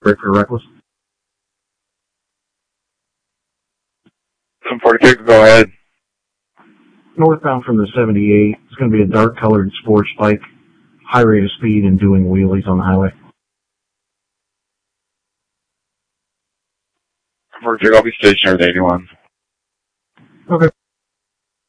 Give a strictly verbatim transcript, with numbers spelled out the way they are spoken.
break for reckless. seven forty-two, go ahead. Northbound from the seventy-eight. It's going to be a dark-colored sports bike, high rate of speed and doing wheelies on the highway. seven forty-two, I'll be stationary with eighty-one.